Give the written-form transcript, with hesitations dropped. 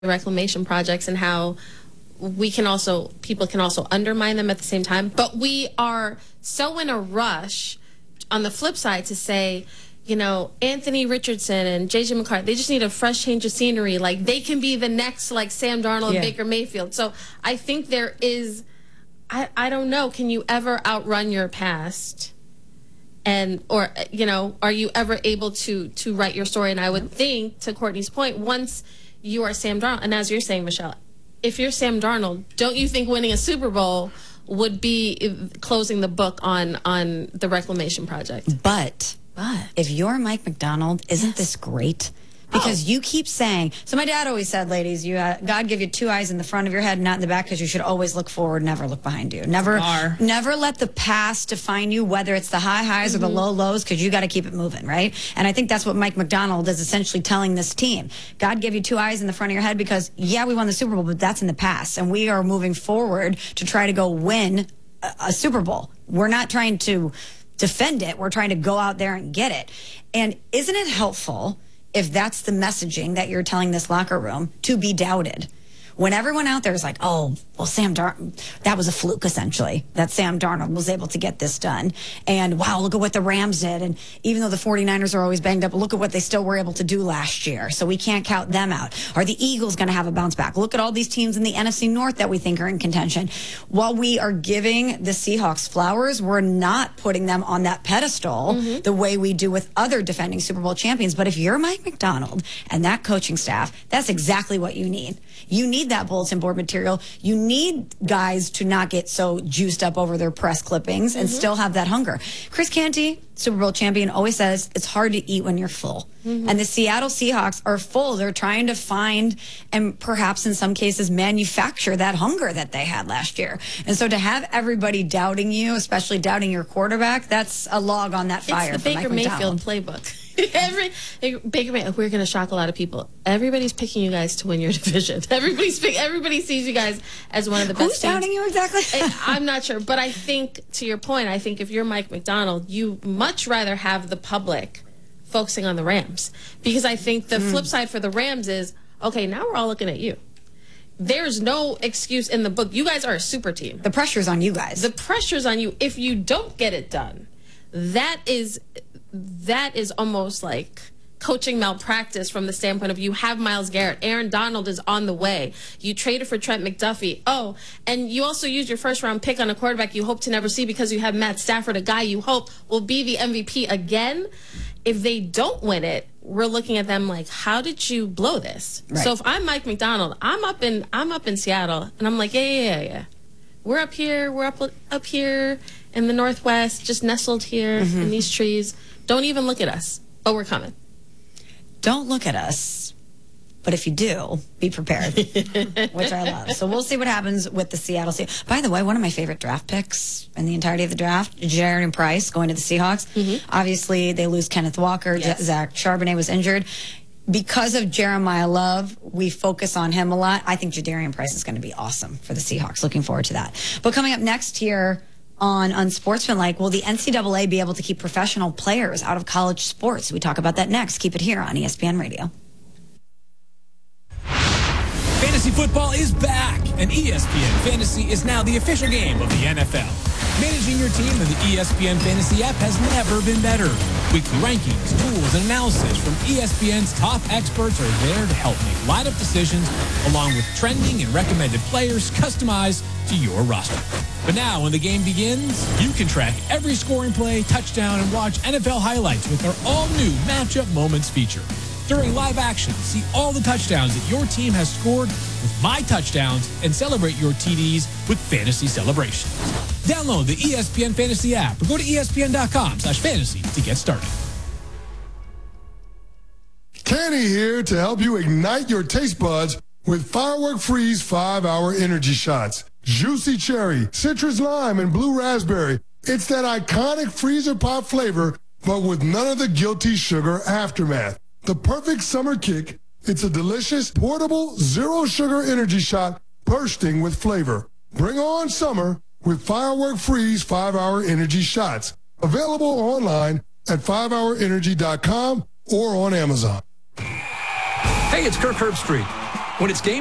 reclamation projects and how people can also undermine them at the same time. But we are so in a rush on the flip side to say, Anthony Richardson and J.J. McCarthy, they just need a fresh change of scenery. Like, they can be the next, like, Sam Darnold and Baker Mayfield. So I think there is, I don't know, can you ever outrun your past? Or are you ever able to write your story? And I would think, to Courtney's point, once you are Sam Darnold, and as you're saying, Michelle, if you're Sam Darnold, don't you think winning a Super Bowl would be closing the book on the reclamation project? But if you're Mike Macdonald, isn't this great? Because you keep saying, so my dad always said, ladies, God give you two eyes in the front of your head, not in the back, because you should always look forward, never look behind you. Never let the past define you, whether it's the high highs or the low lows, because you got to keep it moving, right? And I think that's what Mike Macdonald is essentially telling this team. God give you two eyes in the front of your head because, we won the Super Bowl, but that's in the past. And we are moving forward to try to go win a Super Bowl. We're not trying to defend it. We're trying to go out there and get it. And isn't it helpful if that's the messaging that you're telling this locker room to be doubted? When everyone out there is like, oh, well, Sam Darnold, that was a fluke, essentially, that Sam Darnold was able to get this done. And, wow, look at what the Rams did. And even though the 49ers are always banged up, look at what they still were able to do last year. So we can't count them out. Are the Eagles going to have a bounce back? Look at all these teams in the NFC North that we think are in contention. While we are giving the Seahawks flowers, we're not putting them on that pedestal the way we do with other defending Super Bowl champions. But if you're Mike Macdonald and that coaching staff, that's exactly what you need. You need that bulletin board material. You need guys to not get so juiced up over their press clippings and still have that hunger. Chris Canty, Super Bowl champion, always says it's hard to eat when you're full. And the Seattle Seahawks are full. They're trying to find and perhaps in some cases manufacture that hunger that they had last year. And so to have everybody doubting you, especially doubting your quarterback, that's a log on that fire. It's the Baker Mayfield playbook. We're going to shock a lot of people. Everybody's picking you guys to win your division. Everybody sees you guys as one of the best Who's doubting you exactly? I'm not sure. But I think, to your point, I think if you're Mike Macdonald, you much rather have the public focusing on the Rams. Because I think the flip side for the Rams is, okay, now we're all looking at you. There's no excuse in the book. You guys are a super team. The pressure's on you guys. The pressure's on you. If you don't get it done, that is almost like coaching malpractice from the standpoint of you have Myles Garrett. Aaron Donald is on the way. You traded for Trent McDuffie. Oh, and you also used your first-round pick on a quarterback you hope to never see because you have Matt Stafford, a guy you hope will be the MVP again. If they don't win it, we're looking at them like, how did you blow this? Right. So if I'm Mike Macdonald, I'm up in Seattle, and I'm like, yeah. We're up here. We're up here in the Northwest, just nestled here in these trees. Don't even look at us, but we're coming. Don't look at us, but if you do, be prepared, which I love. So we'll see what happens with the Seattle Seahawks. By the way, one of my favorite draft picks in the entirety of the draft, Jerian Price going to the Seahawks. Obviously, they lose Kenneth Walker. Yes. Zach Charbonnet was injured. Because of Jeremiah Love, we focus on him a lot. I think Jadarian Price is going to be awesome for the Seahawks. Looking forward to that. But coming up next here on Unsportsmanlike, will the NCAA be able to keep professional players out of college sports? We talk about that next. Keep it here on ESPN Radio. Fantasy football is back, and ESPN Fantasy is now the official game of the NFL. Managing your team in the ESPN Fantasy app has never been better. Weekly rankings, tools, and analysis from ESPN's top experts are there to help make lineup decisions, along with trending and recommended players customized to your roster. But now, when the game begins, you can track every scoring play, touchdown, and watch NFL highlights with our all-new Matchup Moments feature. During live action, see all the touchdowns that your team has scored with My Touchdowns and celebrate your TDs with Fantasy Celebrations. Download the ESPN Fantasy app or go to ESPN.com/fantasy to get started. Kenny here to help you ignite your taste buds with Firework Freeze 5-Hour Energy Shots. Juicy cherry, citrus lime, and blue raspberry. It's that iconic freezer pop flavor, but with none of the guilty sugar aftermath. The perfect summer kick, it's a delicious, portable, zero-sugar energy shot bursting with flavor. Bring on summer with Firework Freeze 5-Hour Energy Shots. Available online at 5hourenergy.com or on Amazon. Hey, it's Kirk Herbstreit. When it's game